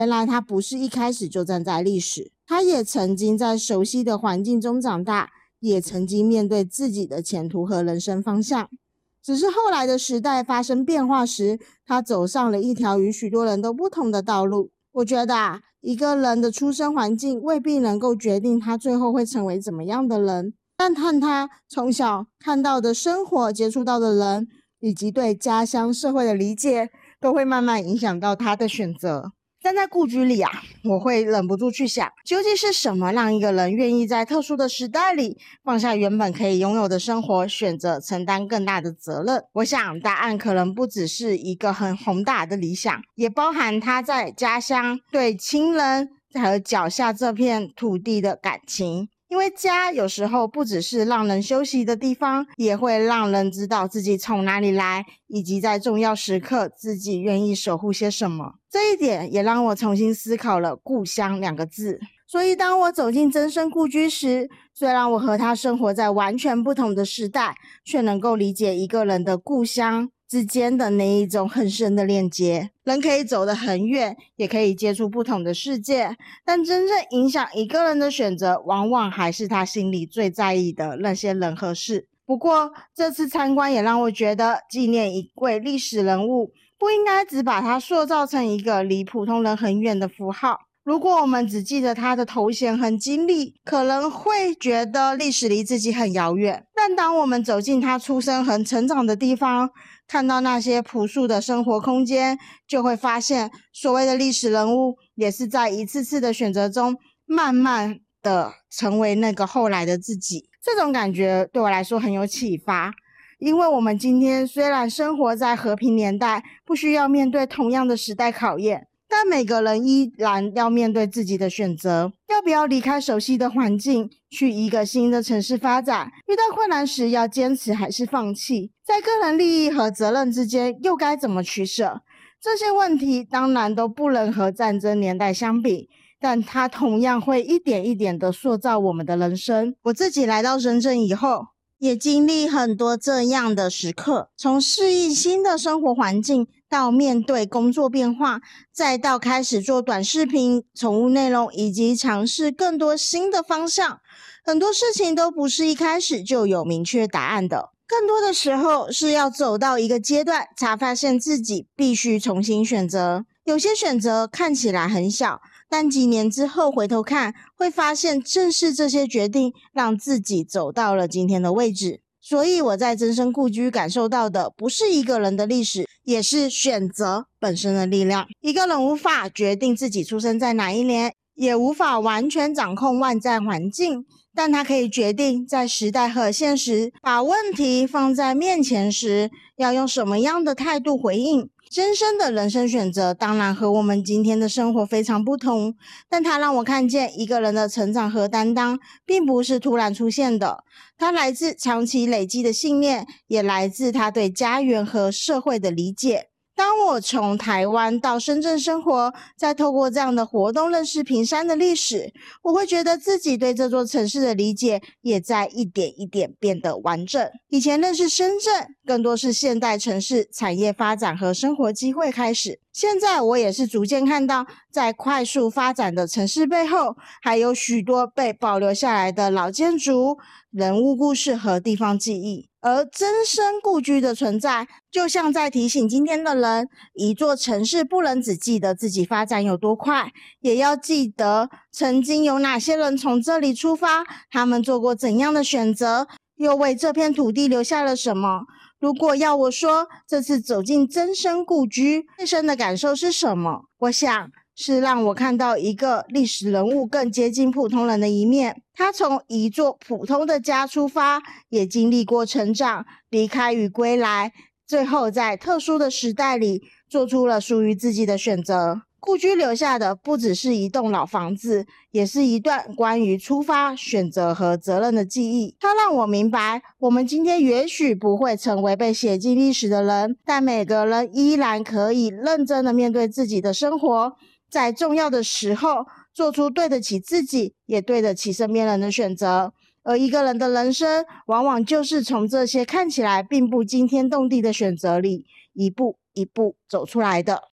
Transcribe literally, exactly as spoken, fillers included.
原来他不是一开始就站在历史，他也曾经在熟悉的环境中长大，也曾经面对自己的前途和人生方向。只是后来的时代发生变化时，他走上了一条与许多人都不同的道路。我觉得啊，一个人的出生环境未必能够决定他最后会成为怎么样的人，但看他从小看到的生活、接触到的人，以及对家乡社会的理解，都会慢慢影响到他的选择。站在故居里啊，我会忍不住去想，究竟是什么让一个人愿意在特殊的时代里放下原本可以拥有的生活，选择承担更大的责任？我想答案可能不只是一个很宏大的理想，也包含他在家乡对亲人和脚下这片土地的感情。因为家有时候不只是让人休息的地方，也会让人知道自己从哪里来，以及在重要时刻自己愿意守护些什么。这一点也让我重新思考了故乡两个字。所以当我走进曾生故居时，虽然我和他生活在完全不同的时代，却能够理解一个人的故乡之间的那一种很深的链接。人可以走得很远，也可以接触不同的世界，但真正影响一个人的选择，往往还是他心里最在意的那些人和事。不过这次参观也让我觉得，纪念一位历史人物，不应该只把他塑造成一个离普通人很远的符号。如果我们只记得他的头衔和经历，可能会觉得历史离自己很遥远。但当我们走进他出生和成长的地方，看到那些朴素的生活空间，就会发现所谓的历史人物，也是在一次次的选择中，慢慢的成为那个后来的自己。这种感觉对我来说很有启发。因为我们今天虽然生活在和平年代，不需要面对同样的时代考验，但每个人依然要面对自己的选择，要不要离开熟悉的环境，去一个新的城市发展？遇到困难时要坚持还是放弃？在个人利益和责任之间又该怎么取舍？这些问题当然都不能和战争年代相比，但它同样会一点一点地塑造我们的人生。我自己来到深圳以后，也经历很多这样的时刻，从适应新的生活环境，到面对工作变化，再到开始做短视频、宠物内容，以及尝试更多新的方向。很多事情都不是一开始就有明确答案的，更多的时候是要走到一个阶段，才发现自己必须重新选择。有些选择看起来很小，但几年之后回头看，会发现正是这些决定让自己走到了今天的位置。所以我在曾生故居感受到的不是一个人的历史，也是选择本身的力量。一个人无法决定自己出生在哪一年，也无法完全掌控外在环境，但他可以决定在时代和现实把问题放在面前时，要用什么样的态度回应。曾生的人生选择当然和我们今天的生活非常不同，但他让我看见一个人的成长和担当并不是突然出现的，他来自长期累积的信念，也来自他对家园和社会的理解。当我从台湾到深圳生活，再透过这样的活动认识屏山的历史，我会觉得自己对这座城市的理解也在一点一点变得完整。以前认识深圳更多是现代城市产业发展和生活机会开始，现在我也是逐渐看到在快速发展的城市背后，还有许多被保留下来的老建筑、人物故事和地方记忆。而曾生故居的存在，就像在提醒今天的人，一座城市不能只记得自己发展有多快，也要记得曾经有哪些人从这里出发，他们做过怎样的选择，又为这片土地留下了什么。如果要我说，这次走进曾生故居，最深的感受是什么？我想是让我看到一个历史人物更接近普通人的一面。他从一座普通的家出发，也经历过成长、离开与归来，最后在特殊的时代里做出了属于自己的选择。故居留下的不只是一栋老房子，也是一段关于出发、选择和责任的记忆。它让我明白，我们今天也许不会成为被写进历史的人，但每个人依然可以认真的面对自己的生活，在重要的时候做出对得起自己，也对得起身边人的选择。而一个人的人生，往往就是从这些看起来并不惊天动地的选择里，一步一步走出来的。